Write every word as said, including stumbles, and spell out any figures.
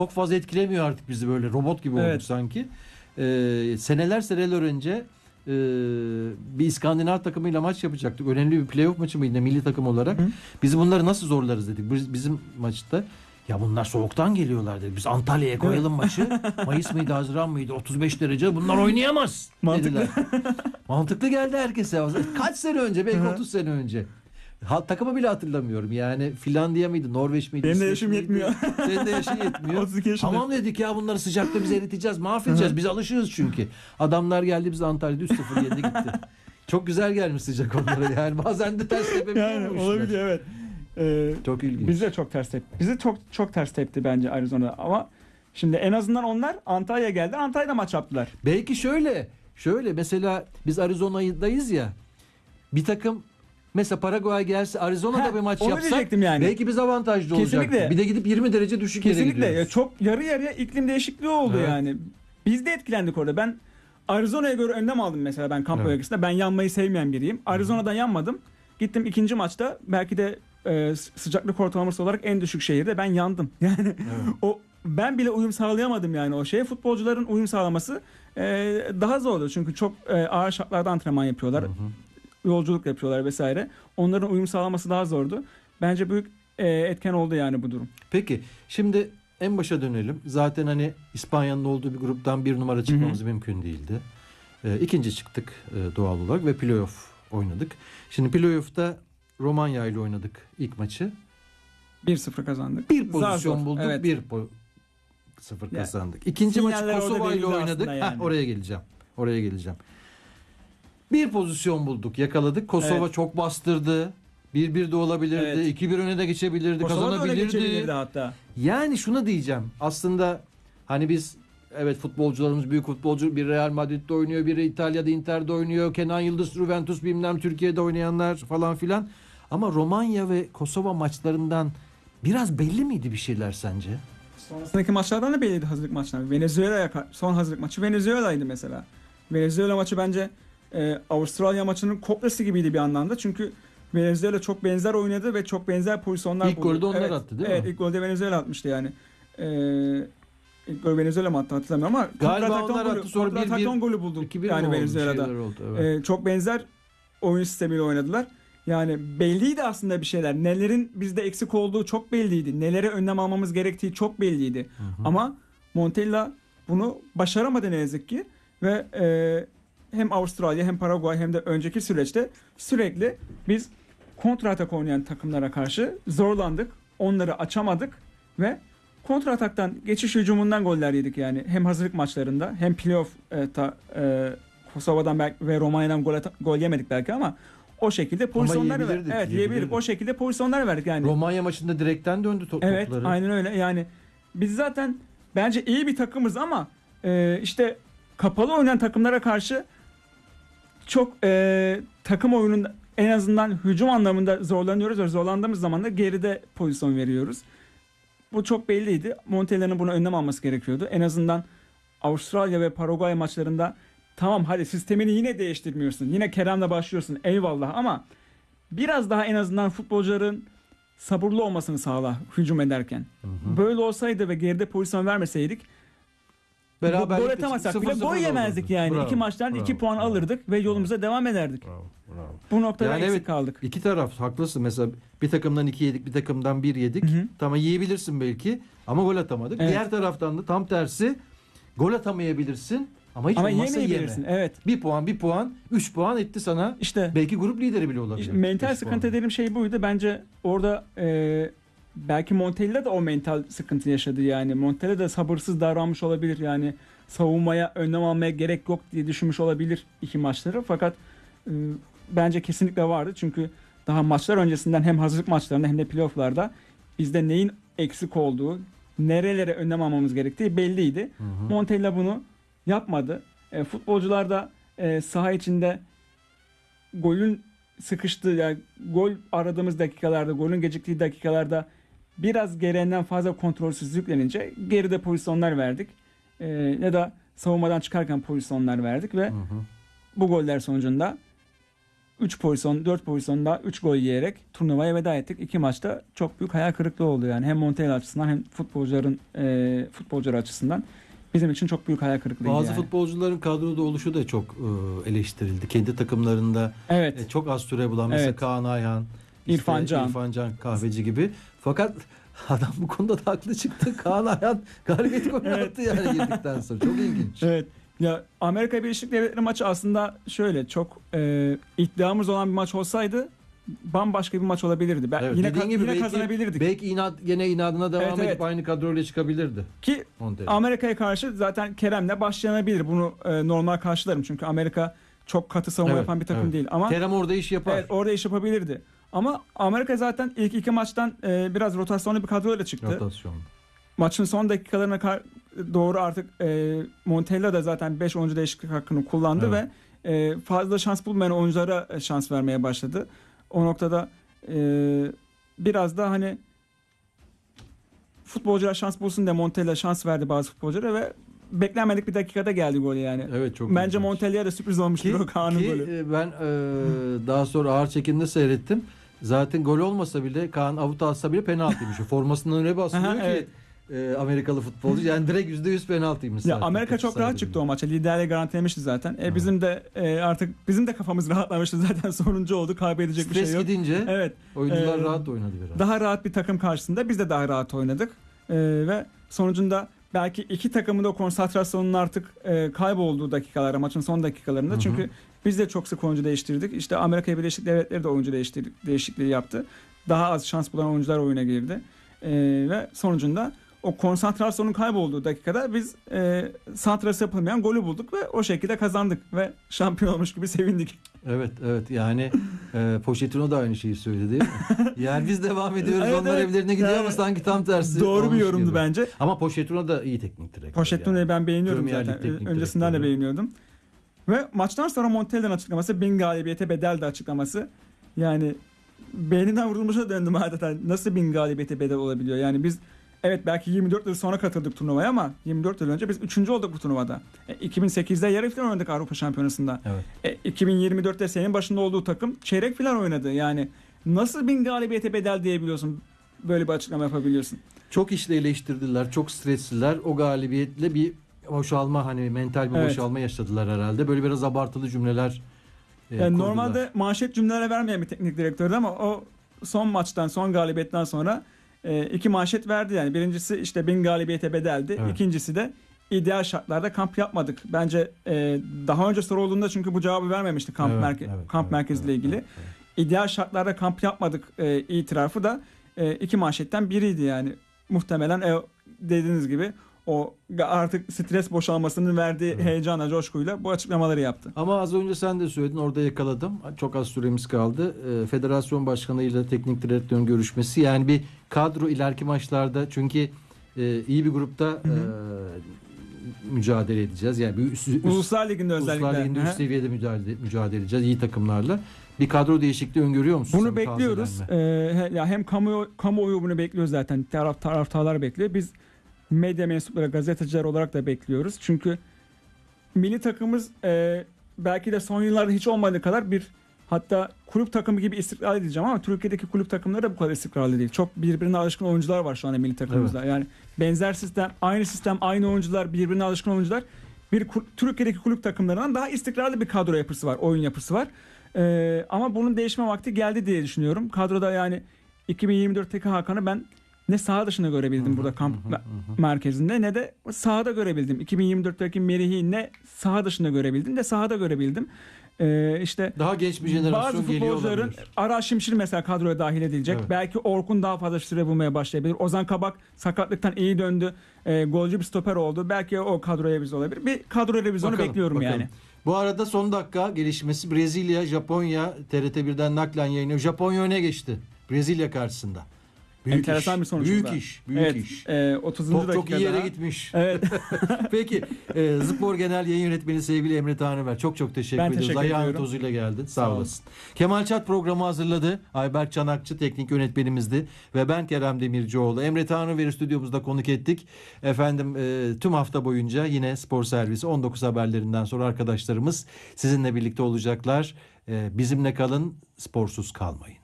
çok fazla etkilemiyor artık bizi, böyle robot gibi olduk Evet. sanki. Ee, seneler seneler önce e, bir İskandinav takımıyla maç yapacaktık. Önemli bir playoff maçı mıydı milli takım olarak? Hı. Biz bunları nasıl zorlarız dedik. Biz, bizim maçta ya bunlar soğuktan geliyorlar dedik. Biz Antalya'ya koyalım maçı. Mayıs mıydı, Haziran mıydı? otuz beş derece. Bunlar oynayamaz Mantıklı. dediler. Mantıklı geldi herkese. Kaç sene önce? Belki otuz sene önce. Ha, takımı bile hatırlamıyorum. Yani Finlandiya mıydı, Norveç miydi? Benim de İsveç yaşım miydi? yetmiyor. Senin de yaşın yetmiyor. otuz iki yaşındayım. Tamam dedik ya, bunları sıcakta biz eriteceğiz, mahvedeceğiz. Biz alışığız çünkü. Adamlar geldi, biz Antalya'da üç sıfır yendi gitti. Çok güzel gelmiş sıcak onlara yani. Bazen de ters tepebiliyor Yani bu işler. olabiliyor, evet. Ee, Çok ilginç. Bize çok ters tepti. Bizi çok çok ters tepti bence Arizona'da, ama şimdi en azından onlar Antalya'ya geldi. Antalya'da maç yaptılar. Belki şöyle, şöyle mesela biz Arizona'dayız ya. Bir takım mesela Paraguay gelse Arizona'da Ha, bir maç onu yapsak diyecektim yani. belki biz avantajlı Kesinlikle. olacaktık. Bir de gidip yirmi derece düşük yere Kesinlikle. gidiyoruz. Ya çok yarı yarıya iklim değişikliği oldu Evet. yani. Biz de etkilendik orada. Ben Arizona'ya göre önlem aldım mesela, ben kamp Evet. bölgesinde. Ben yanmayı sevmeyen biriyim. Arizona'dan yanmadım. Gittim ikinci maçta, belki de e, sıcaklık ortalaması olarak en düşük şehirde ben yandım. Yani Evet. o ben bile uyum sağlayamadım yani o şeye. Futbolcuların uyum sağlaması e, daha zordu. Çünkü çok e, ağır şartlarda antrenman yapıyorlar. Hı hı. Yolculuk yapıyorlar vesaire. Onların uyum sağlaması daha zordu. Bence büyük e, etken oldu yani bu durum. Peki şimdi en başa dönelim. Zaten hani İspanya'nın olduğu bir gruptan bir numara çıkmamız Hı hı. mümkün değildi. Ee, ikinci çıktık e, doğal olarak ve playoff oynadık. şimdi playoff'ta Romanya ile oynadık ilk maçı. bir sıfır kazandık. Bir Zar pozisyon zor. bulduk. Evet. bir po- sıfır Yani kazandık. İkinci maçı sinyaller orada Kosova ile belirli oynadık. aslında yani. Heh, oraya geleceğim. Oraya geleceğim. Bir pozisyon bulduk, yakaladık. Kosova Evet. çok bastırdı. bir bir de olabilirdi. Evet. iki bir öne de geçebilirdi, Kosova da öne kazanabilirdi. geçebilirdi hatta. Yani şunu diyeceğim. Aslında hani biz, evet, futbolcularımız büyük futbolcu. Bir Real Madrid'de oynuyor, biri İtalya'da Inter'de oynuyor. Kenan Yıldız Juventus, bilmem Türkiye'de oynayanlar falan filan. Ama Romanya ve Kosova maçlarından biraz belli miydi bir şeyler sence? Sonrasındaki maçlardan da belliydi, hazırlık maçları. Venezuela'ya ka- son hazırlık maçı Venezuela'ydı mesela. Venezuela maçı bence e, Avustralya maçının kopyası gibiydi bir anlamda. Çünkü Venezuela çok benzer oynadı ve çok benzer pozisyonlar İlk buldu. golü de onlar evet, attı değil evet, mi? ilk golü de Venezuela atmıştı yani. Ee, ilk golü Venezuela mı attı hatırlamıyorum ama Galiba kontrataktan onlar golü- attı, sonra bir- kontrataktan bir- golü bulduk iki bir yani mi oldu? Venezuela'da. Şeyler oldu, evet. Ee, çok benzer oyun sistemiyle oynadılar. Yani belliydi aslında bir şeyler. Nelerin bizde eksik olduğu çok belliydi. Nelere önlem almamız gerektiği çok belliydi. Hı hı. Ama Montella bunu başaramadı ne yazık ki. Ve e, hem Avustralya hem Paraguay hem de önceki süreçte sürekli biz kontra atak oynayan takımlara karşı zorlandık. Onları açamadık ve kontra ataktan, geçiş hücumundan goller yedik yani. Hem hazırlık maçlarında hem playoff e, ta, e, Kosova'dan belki, ve Romanya'dan gol, ata- gol yemedik belki ama o şekilde pozisyonlar verdik. yiyebilirdik, Evet, yiyebilirdik. yiyebilirdik. O şekilde pozisyonlar verdik yani. Romanya maçında direkten döndü to- Evet, topları. aynen öyle. Yani biz zaten bence iyi bir takımız ama e, işte kapalı oynayan takımlara karşı çok e, takım oyununda en azından hücum anlamında zorlanıyoruz ve zorlandığımız zaman da geride pozisyon veriyoruz. Bu çok belliydi. Montella'nın buna önlem alması gerekiyordu. En azından Avustralya ve Paraguay maçlarında tamam, hadi sistemini yine değiştirmiyorsun. Yine Kerem'le başlıyorsun, eyvallah, ama biraz daha en azından futbolcuların sabırlı olmasını sağla hücum ederken. Hı hı. Böyle olsaydı ve geride pozisyon vermeseydik Beraberlik gol de atamasak sıfır bile sıfır gol yemezdik olurdu. yani. Bravo, İki maçtan bravo, iki puan bravo. alırdık ve yolumuza devam ederdik. Bravo, bravo. Bu noktada Yani eksik evet, kaldık. İki taraf haklısın. Mesela bir takımdan iki yedik, bir takımdan bir yedik. Hı hı. Tamam, yiyebilirsin belki ama gol atamadık. Evet. Diğer taraftan da tam tersi, gol atamayabilirsin ama hiç Ama olmazsa yemeyebilirsin. yeme. Evet. Bir puan, bir puan, üç puan etti sana. İşte Belki grup lideri bile olabilir. İşte mental Beş sıkıntı puan. dediğim şey buydu. Bence orada e, belki Montella da o mental sıkıntı yaşadı yani. Montella da sabırsız davranmış olabilir yani. Savunmaya, önlem almaya gerek yok diye düşünmüş olabilir iki maçları. Fakat e, bence kesinlikle vardı. Çünkü daha maçlar öncesinden hem hazırlık maçlarında hem de playofflarda bizde neyin eksik olduğu, nerelere önlem almamız gerektiği belliydi. Hı hı. Montella bunu yapmadı. E, futbolcular da e, saha içinde golün sıkıştığı, yani gol aradığımız dakikalarda, golün geciktiği dakikalarda biraz gereğinden fazla kontrolsüz yüklenince geride pozisyonlar verdik. Ee, ya da savunmadan çıkarken pozisyonlar verdik ve Hı hı. bu goller sonucunda üç pozisyon, dört pozisyonda üç gol yiyerek turnuvaya veda ettik. İki maçta çok büyük hayal kırıklığı oldu yani. Hem Montella açısından hem futbolcuların e, futbolcular açısından bizim için çok büyük hayal kırıklığıydı. Bazı yani. futbolcuların kadroda oluşu da çok e, eleştirildi. Kendi takımlarında Evet. e, çok az süre bulan mesela Evet. Kaan Ayhan, işte İrfan Can. İrfan Can Kahveci gibi. Fakat adam bu konuda da haklı çıktı. Kaan Ayhan galibiyet golü Evet. attı yani girdikten sonra. Çok ilginç. Evet. Ya Amerika Birleşik Devletleri maçı aslında şöyle çok e, iddiamız olan bir maç olsaydı bambaşka bir maç olabilirdi. Ben Evet, yine dediğin ka- gibi yine belki, kazanabilirdik. belki inat, gene inadına devam Evet, edip evet. aynı kadroyla çıkabilirdi. Ki Montella. Amerika'ya karşı zaten Kerem'le başlanabilir. Bunu e, normal karşılarım. Çünkü Amerika çok katı savunma Evet, yapan bir takım evet. değil. Ama Kerem orada iş yapar. evet, orada iş yapabilirdi. Ama Amerika zaten ilk iki maçtan e, biraz rotasyonlu bir kadroyla çıktı. Rotasyon. Maçın son dakikalarına kar- doğru artık e, Montella da zaten beş oyuncu değişiklik hakkını kullandı Evet. ve e, fazla şans bulmayan oyunculara e, şans vermeye başladı. O noktada e, biraz da hani futbolcular şans bulsun diye Montella şans verdi bazı futbolculara ve beklenmedik bir dakikada geldi gol yani. Evet, çok Bence ilginç. Montella'ya da sürpriz olmuştur o Kaan'ın ki, golü. e, ben e, daha sonra ağır çekimde seyrettim. Zaten gol olmasa bile Kaan avut alsa bile penaltıymış. Formasından öyle basılıyor Aha, ki evet. e, Amerikalı futbolcu yani direkt yüzde yüz penaltıymış. Ya zaten. Amerika çok rahat çıktı o maça. Liderliği garantilemişti zaten. E, bizim de e, artık bizim de kafamız rahatlamıştı zaten sonuncu oldu. Kaybedecek bir Stres şey yok. gidince Evet. oyuncular Ee, rahat oynadı biraz. Daha rahat bir takım karşısında biz de daha rahat oynadık. E, ve sonucunda belki iki takımın da konsantrasyonunun artık e, kaybolduğu dakikalarda, maçın son dakikalarında. Hı hı. Çünkü biz de çok sık oyuncu değiştirdik. İşte Amerika Birleşik Devletleri de oyuncu değiştir- değişikliği yaptı. Daha az şans bulan oyuncular oyuna girdi. E, ve sonucunda o konsantrasyonun kaybolduğu dakikada biz e, santrası yapılmayan golü bulduk ve o şekilde kazandık ve şampiyon olmuş gibi sevindik. Evet evet yani e, Pochettino da aynı şeyi söyledi değil mi? Yani biz devam ediyoruz Evet, onlar evet. evlerine gidiyor Yani ama sanki tam tersi Doğru bir olmuş yorumdu gibi. bence. Ama Pochettino da iyi teknik direktör. Pochettino'yu yani. ben beğeniyorum Premier Lig zaten. teknik Öncesinden de direktörü. beğeniyordum. Ve maçtan sonra Montella'nın açıklaması, bin galibiyete bedel de açıklaması. Yani beyninden vurulmuşa döndüm adeta. Nasıl bin galibiyete bedel olabiliyor? Yani biz evet belki yirmi dört yıl sonra katıldık turnuvaya ama yirmi dört yıl önce biz üçüncü olduk bu turnuvada. E, iki bin sekizde yarı final oynadık Avrupa Şampiyonası'nda. Evet. E, iki bin yirmi dörtte senin başında olduğu takım çeyrek final oynadı. Yani nasıl bin galibiyete bedel diyebiliyorsun? Böyle bir açıklama yapabiliyorsun. Çok işle eleştirdiler, çok stresliler. O galibiyetle bir boşalma hani mental bir Evet. boşalma yaşadılar herhalde. Böyle biraz abartılı cümleler e, Yani kurdular. normalde manşet cümleler vermeyen bir teknik direktördü ama o son maçtan, son galibiyetten sonra e, iki manşet verdi yani. Birincisi işte bin galibiyete bedeldi. Evet. İkincisi de ideal şartlarda kamp yapmadık. Bence e, daha önce soru olduğunda çünkü bu cevabı vermemişti kamp, Evet, merke- evet, kamp evet, merkeziyle evet, ilgili. evet, evet. İdeal şartlarda kamp yapmadık e, itirafı da e, iki manşetten biriydi yani. Muhtemelen e, dediğiniz gibi o artık stres boşalmasının verdiği Evet. heyecanla, coşkuyla bu açıklamaları yaptı. Ama az önce sen de söyledin orada yakaladım. Çok az süremiz kaldı. E, Federasyon Başkanı ile teknik direktörün görüşmesi yani bir kadro ileriki maçlarda çünkü e, iyi bir grupta e, mücadele edeceğiz. Yani bir üst, üst, Uluslar Ligi'nde özellikle. Uluslar Ligi'nde Hı hı. üst seviyede mücadele, mücadele edeceğiz iyi takımlarla. Bir kadro değişikliği öngörüyor musun? Bunu sen bekliyoruz. tazelenme? Ee, he- ya hem kamu kamuoyu bunu bekliyor zaten. Taraf taraftarlar bekliyor. Biz medya mensupları, gazeteciler olarak da bekliyoruz. Çünkü milli takımımız e, belki de son yıllarda hiç olmadığı kadar bir hatta kulüp takımı gibi istikrarlı diyeceğim ama Türkiye'deki kulüp takımları da bu kadar istikrarlı değil. Çok birbirine alışkın oyuncular var şu anda milli takımımızda. Yani benzer sistem, aynı sistem, aynı oyuncular, birbirine alışkın oyuncular. Bir ku- Türkiye'deki kulüp takımlarından daha istikrarlı bir kadro yapısı var, oyun yapısı var. Ee, ama bunun değişme vakti geldi diye düşünüyorum. Kadroda yani iki bin yirmi dörtteki Hakan'ı ben ne saha dışında görebildim Hı hı, burada kamp hı hı, hı. merkezinde ne de sahada görebildim. iki bin yirmi dörtteki Merih'i ne saha dışında görebildim de sahada görebildim. Ee, işte Daha genç bir jenerasyon bazı geliyor futbolcuların olabilir. Aras Şimşir mesela kadroya dahil edilecek. Evet. Belki Orkun daha fazla süre bulmaya başlayabilir. Ozan Kabak sakatlıktan iyi döndü. Ee, golcü bir stoper oldu. Belki o kadroya biz olabilir. Bir kadro revizyonu Bakalım, bekliyorum bakalım. yani. Bu arada son dakika gelişmesi Brezilya, Japonya T R T birden naklen yayınlıyor. Japonya öne geçti Brezilya karşısında. Büyük enteresan iş, bir sonuç büyük bu da. iş, büyük Evet, iş. e, otuzuncu Çok çok iyi yere dakikada- gitmiş. Evet. Peki e, Spor Genel Yayın Yönetmeni sevgili Emre Tanrıver, çok çok teşekkür Ben ediyoruz. teşekkür Ayağın ediyorum. tozuyla geldin. Sağ, Sağ ol. olasın. Kemal Çat programı hazırladı. Ayberk Çanakçı teknik yönetmenimizdi ve ben Kerem Demircioğlu. Emre Tanrıver'i stüdyomuzda konuk ettik. Efendim e, tüm hafta boyunca yine Spor Servisi on dokuz haberlerinden sonra arkadaşlarımız sizinle birlikte olacaklar. E, bizimle kalın, sporsuz kalmayın.